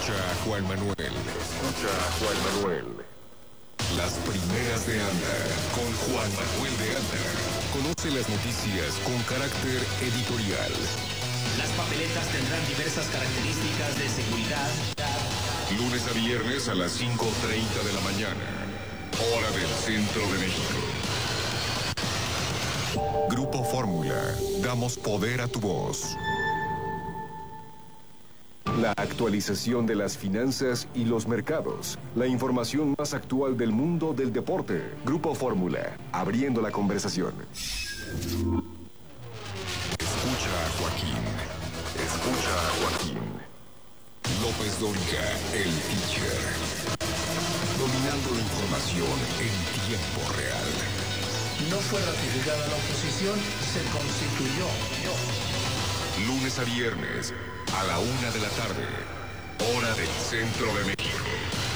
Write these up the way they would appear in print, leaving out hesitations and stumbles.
Escucha a Juan Manuel. Escucha a Juan Manuel. Las primeras de Anda, con Juan Manuel de Anda. Conoce las noticias con carácter editorial. Las papeletas tendrán diversas características de seguridad. Lunes a viernes a las 5:30 de la mañana. Hora del Centro de México. Grupo Fórmula. Damos poder a tu voz. La actualización de las finanzas y los mercados. La información más actual del mundo del deporte. Grupo Fórmula. Abriendo la conversación. Escucha a Joaquín. Escucha a Joaquín. López Dóriga, el teacher. Dominando la información en tiempo real. No fue ratificada la oposición, se constituyó. Lunes a viernes, a la 1 de la tarde. Hora del Centro de México.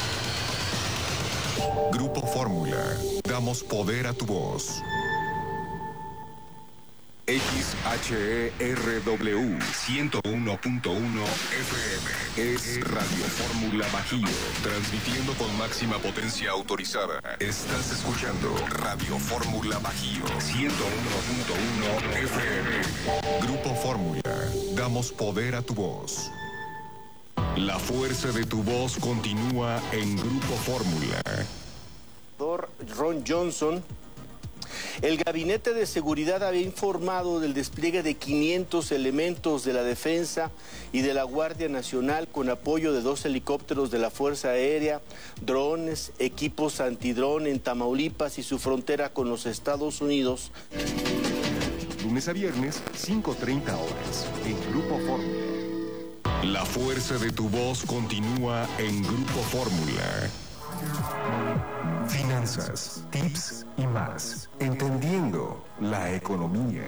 Grupo Fórmula. Damos poder a tu voz. XHERW 101.1 FM es Radio Fórmula Bajío, transmitiendo con máxima potencia autorizada. Estás escuchando Radio Fórmula Bajío 101.1 FM. Grupo Fórmula, damos poder a tu voz. La fuerza de tu voz continúa en Grupo Fórmula. Ron Johnson. El Gabinete de Seguridad había informado del despliegue de 500 elementos de la Defensa y de la Guardia Nacional con apoyo de 2 helicópteros de la Fuerza Aérea, drones, equipos antidrón en Tamaulipas y su frontera con los Estados Unidos. Lunes a viernes, 5:30 horas, en Grupo Fórmula. La fuerza de tu voz continúa en Grupo Fórmula. Finanzas, tips y más. Entendiendo la economía.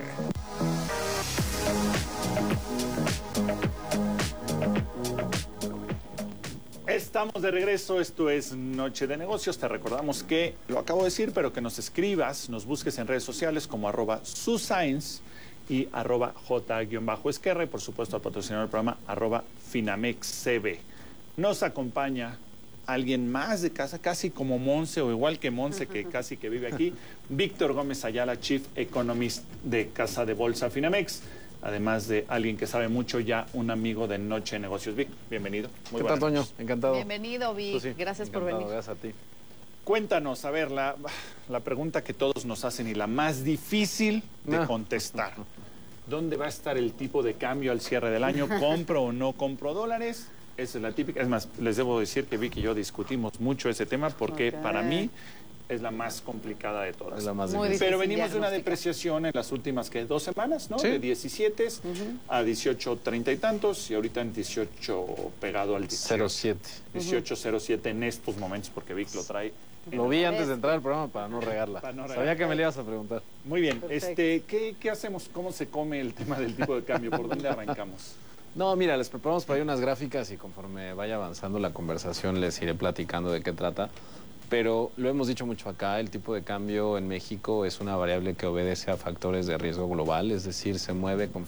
Estamos de regreso, esto es Noche de Negocios. Te recordamos que, lo acabo de decir, pero que nos escribas, nos busques en redes sociales como @suscience y @j_esquerra y por supuesto al patrocinador del programa @finamexcb. Nos acompaña alguien más de casa, casi como Monse o igual que Monse, que casi que vive aquí, Víctor Gómez Ayala, Chief Economist de Casa de Bolsa Finamex, además de alguien que sabe mucho, ya un amigo de Noche de Negocios. Vic, bienvenido. ¿Qué tal, Toño? Encantado. Bienvenido, Vic. Sí, gracias encantado, por venir. Gracias a ti. Cuéntanos, a ver, la pregunta que todos nos hacen y la más difícil de contestar. ¿Dónde va a estar el tipo de cambio al cierre del año? ¿Compro o no compro dólares? Esa es la típica. Es más, les debo decir que Vic y yo discutimos mucho ese tema porque para mí es la más complicada de todas. Es la más difícil. Pero venimos de una depreciación en las últimas 2 semanas, ¿no? Sí. De 17 a 18.30 y tantos y ahorita en 18 pegado al 18. 07. 18.07 en estos momentos porque Vic lo trae. Lo vi antes de entrar al programa para no regarla. Para no regarla. Sabía que me le ibas a preguntar. Muy bien. Perfecto. ¿Qué hacemos? ¿Cómo se come el tema del tipo de cambio? ¿Por dónde arrancamos? No, mira, les preparamos por ahí unas gráficas y conforme vaya avanzando la conversación les iré platicando de qué trata. Pero lo hemos dicho mucho acá, el tipo de cambio en México es una variable que obedece a factores de riesgo global, es decir, se mueve con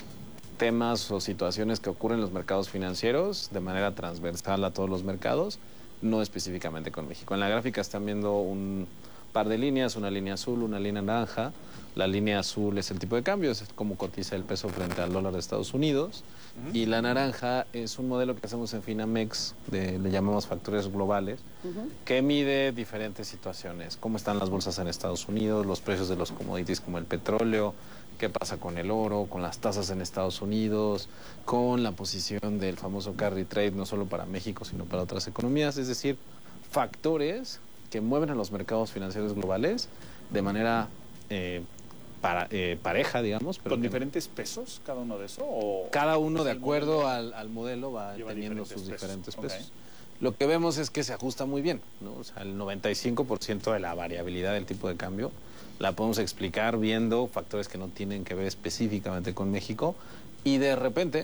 temas o situaciones que ocurren en los mercados financieros de manera transversal a todos los mercados, no específicamente con México. En la gráfica están viendo un par de líneas, una línea azul, una línea naranja. La línea azul es el tipo de cambio, es como cotiza el peso frente al dólar de Estados Unidos. Y la naranja es un modelo que hacemos en Finamex, le llamamos factores globales, que mide diferentes situaciones. Cómo están las bolsas en Estados Unidos, los precios de los commodities como el petróleo, qué pasa con el oro, con las tasas en Estados Unidos, con la posición del famoso carry trade, no solo para México, sino para otras economías. Es decir, factores que mueven a los mercados financieros globales de manera pareja, digamos. Pero ¿Con diferentes pesos cada uno de eso? ¿O cada uno de el acuerdo modelo al modelo va lleva teniendo diferentes sus diferentes pesos? pesos. Lo que vemos es que se ajusta muy bien, ¿no? O sea, el 95% de la variabilidad del tipo de cambio la podemos explicar viendo factores que no tienen que ver específicamente con México y de repente